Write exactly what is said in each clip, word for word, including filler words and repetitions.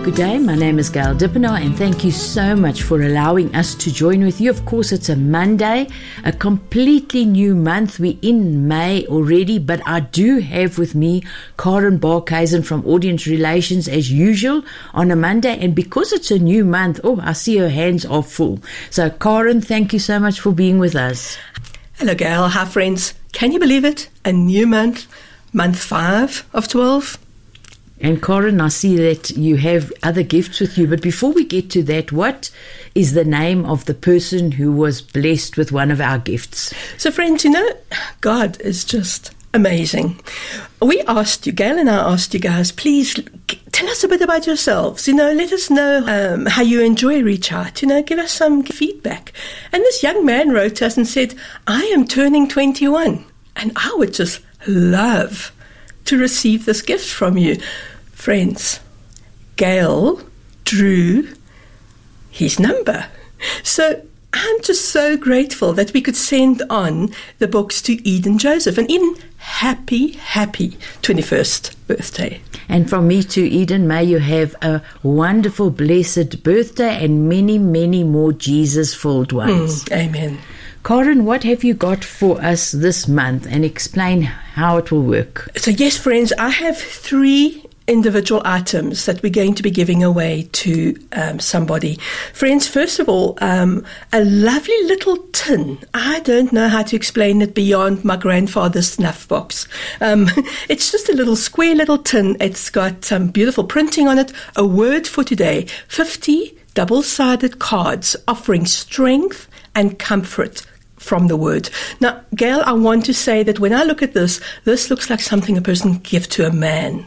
Good day, my name is Gail Dippenaar and thank you so much for allowing us to join with you. Of course, it's a Monday, a completely new month. We're in May already, but I do have with me Karen Barkhuizen from Audience Relations as usual on a Monday, and because it's a new month, oh, I see her hands are full. So Karen, thank you so much for being with us. Hello Gail, hi friends. Can you believe it? A new month, month five of twelve. And Karen, I see that you have other gifts with you. But before we get to that, what is the name of the person who was blessed with one of our gifts? So friends, you know, God is just amazing. We asked you, Gail and I asked you guys, please tell us a bit about yourselves. You know, let us know um, how you enjoy Reach Out. You know, give us some feedback. And this young man wrote to us and said, I am turning twenty-one. And I would just love to receive this gift from you. Friends, Gail drew his number. So I'm just so grateful that we could send on the books to Eden Joseph. And Eden, happy, happy twenty-first birthday. And from me to Eden, may you have a wonderful, blessed birthday and many, many more Jesus-filled ones. Mm, amen. Karen, what have you got for us this month? And explain how it will work. So yes, friends, I have three individual items that we're going to be giving away to um, somebody. Friends, first of all, um, a lovely little tin. I don't know how to explain it beyond my grandfather's snuff box. Um, it's just a little square little tin. It's got some beautiful printing on it. A word for today. fifty double-sided cards offering strength and comfort from the word. Now, Gail, I want to say that when I look at this, this looks like something a person can give to a man.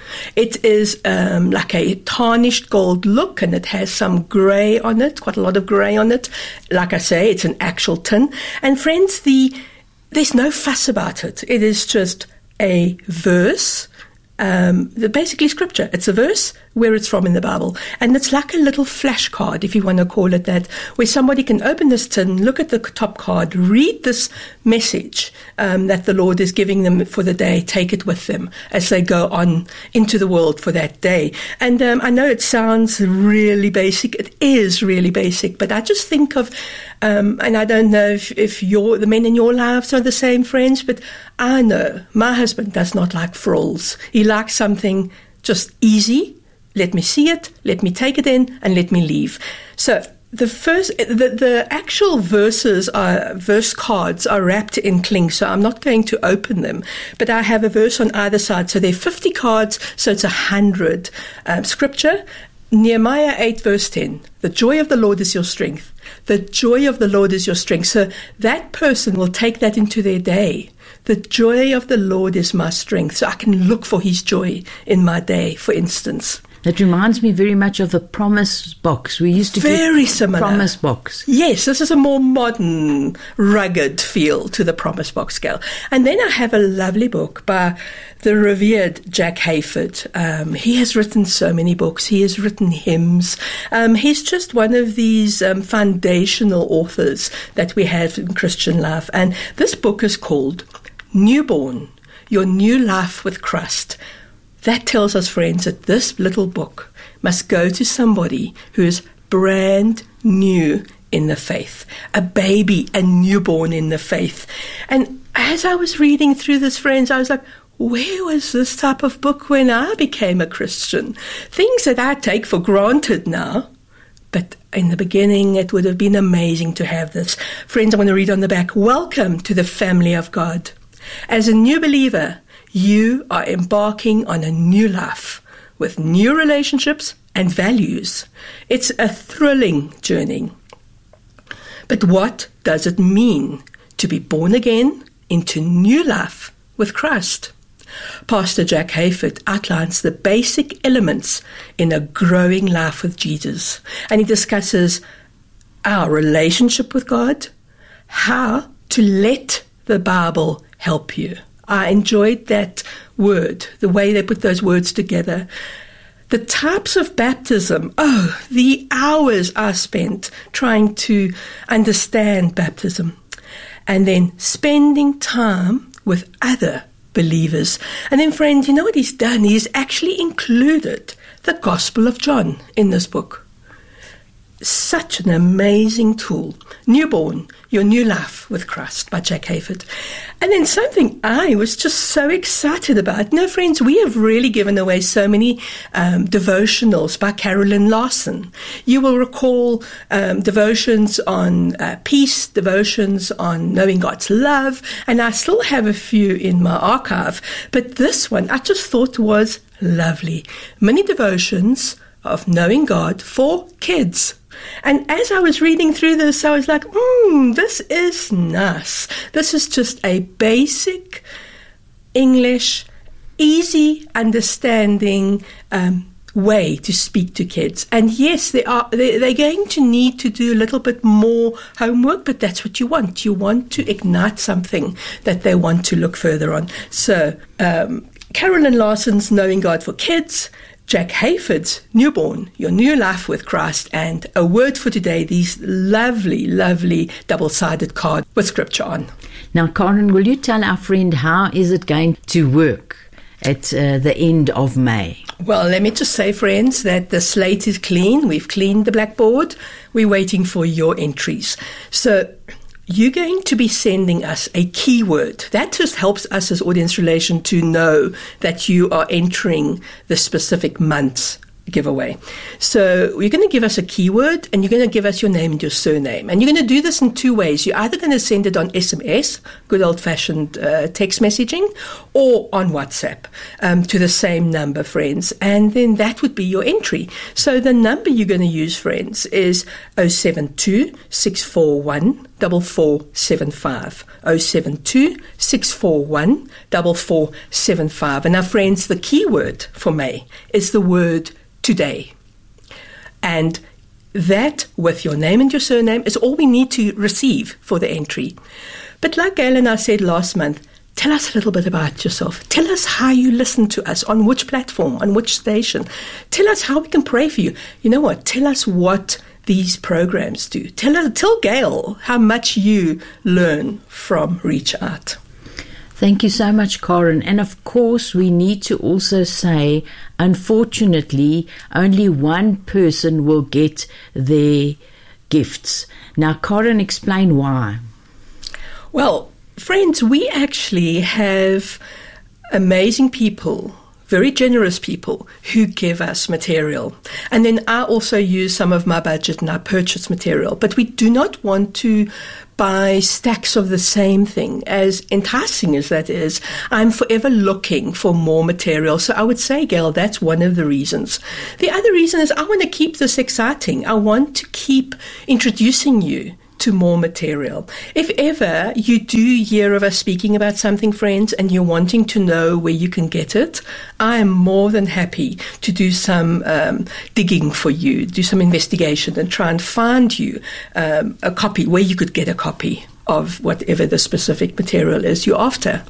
It is um, like a tarnished gold look, and it has some grey on it, quite a lot of grey on it. Like I say, it's an actual tin. And friends, the there's no fuss about it. It is just a verse, um, the basically scripture. It's a verse where it's from in the Bible. And it's like a little flashcard, if you want to call it that, where somebody can open this tin, look at the top card, read this message um, that the Lord is giving them for the day, take it with them as they go on into the world for that day. And um, I know it sounds really basic. It is really basic, but I just think of, um, and I don't know if, if your, the men in your lives are the same, friends, but I know my husband does not like frills. He likes something just easy. Let me see it, let me take it in, and let me leave. So the first, the, the actual verses are, verse cards are wrapped in cling, so I'm not going to open them. But I have a verse on either side. So there are fifty cards, so it's one hundred. Um, scripture, Nehemiah eight verse ten. The joy of the Lord is your strength. The joy of the Lord is your strength. So that person will take that into their day. The joy of the Lord is my strength. So I can look for his joy in my day, for instance. That reminds me very much of the promise box. We used to very get similar promise box. Yes, this is a more modern, rugged feel to the promise box, Gail. And then I have a lovely book by the revered Jack Hayford. Um, he has written so many books. He has written hymns. Um, he's just one of these um, foundational authors that we have in Christian life. And this book is called Newborn, Your New Life with Christ. That tells us, friends, that this little book must go to somebody who is brand new in the faith, a baby, a newborn in the faith. And as I was reading through this, friends, I was like, where was this type of book when I became a Christian? Things that I take for granted now. But in the beginning, it would have been amazing to have this. Friends, I want to read on the back, welcome to the family of God. As a new believer, you are embarking on a new life with new relationships and values. It's a thrilling journey. But what does it mean to be born again into new life with Christ? Pastor Jack Hayford outlines the basic elements in a growing life with Jesus. And he discusses our relationship with God, how to let the Bible help you. I enjoyed that word, the way they put those words together. The types of baptism, oh, the hours I spent trying to understand baptism. And then spending time with other believers. And then, friends, you know what he's done? He's actually included the Gospel of John in this book. Such an amazing tool. Newborn, Your New Life with Christ by Jack Hayford. And then something I was just so excited about. No, friends, we have really given away so many um, devotionals by Carolyn Larson. You will recall um, devotions on uh, peace, devotions on knowing God's love, and I still have a few in my archive. But this one I just thought was lovely. Many devotions of knowing God for kids. And as I was reading through this, I was like, hmm, this is nice. This is just a basic English, easy understanding um, way to speak to kids. And yes, they are, they, they're going to need to do a little bit more homework, but that's what you want. You want to ignite something that they want to look further on. So, um, Carolyn Larson's Knowing God for Kids, Jack Hayford's Newborn, Your New Life with Christ, and A Word for Today, these lovely, lovely double-sided cards with scripture on. Now, Karen, will you tell our friend how is it going to work at uh, the end of May? Well, let me just say, friends, that the slate is clean. We've cleaned the blackboard. We're waiting for your entries. So you're going to be sending us a keyword. That just helps us as audience relation to know that you are entering the specific month's giveaway. So you're going to give us a keyword, and you're going to give us your name and your surname. And you're going to do this in two ways. You're either going to send it on S M S, good old-fashioned uh, text messaging, or on WhatsApp um, to the same number, friends. And then that would be your entry. So the number you're going to use, friends, is oh seven two, six four one, four four seven five. oh seven two, six four one, four four seven five. And now, friends, the keyword for May is the word today. And that, with your name and your surname, is all we need to receive for the entry. But like Gail and I said last month, tell us a little bit about yourself. Tell us how you listen to us, on which platform, on which station. Tell us how we can pray for you. You know what? Tell us what these programs do. Tell us, tell Gail how much you learn from Reach Out. Thank you so much, Karen. And of course, we need to also say, unfortunately, only one person will get their gifts. Now, Karen, explain why. Well, friends, we actually have amazing people, very generous people who give us material. And then I also use some of my budget and I purchase material. But we do not want to buy stacks of the same thing. As enticing as that is, I'm forever looking for more material. So I would say, Gail, that's one of the reasons. The other reason is I want to keep this exciting. I want to keep introducing you to more material. If ever you do hear of us speaking about something, friends, and you're wanting to know where you can get it, I am more than happy to do some um, digging for you, do some investigation and try and find you um, a copy, where you could get a copy of whatever the specific material is you're after.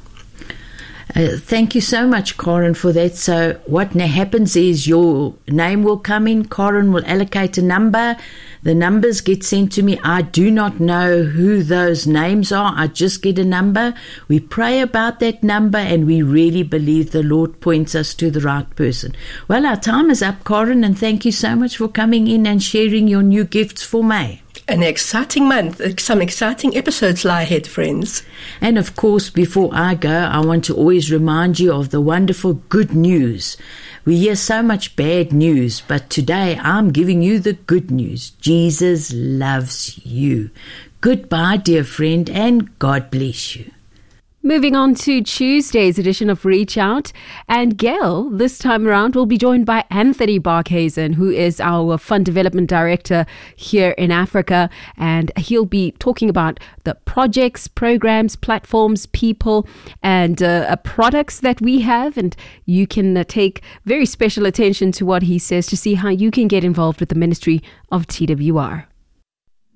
Uh, thank you so much, Karen, for that. So what now happens is your name will come in. Karen will allocate a number. The numbers get sent to me. I do not know who those names are. I just get a number. We pray about that number, and we really believe the Lord points us to the right person. Well, our time is up, Karen, and thank you so much for coming in and sharing your new gifts for May. An exciting month. Some exciting episodes lie ahead, friends. And of course, before I go, I want to always remind you of the wonderful good news. We hear so much bad news, but today I'm giving you the good news. Jesus loves you. Goodbye, dear friend, and God bless you. Moving on to Tuesday's edition of Reach Out, and Gail, this time around, will be joined by Anthony Barkhuizen, who is our Fund Development Director here in Africa, and he'll be talking about the projects, programs, platforms, people, and uh, products that we have, and you can uh, take very special attention to what he says to see how you can get involved with the ministry of T W R.